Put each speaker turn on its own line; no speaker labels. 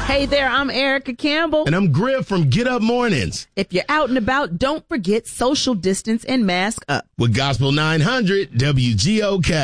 Hey there, I'm Erica Campbell.
And I'm Griff from Get Up Mornings.
If you're out and about, don't forget social distance and mask up.
With Gospel 900 WGOK.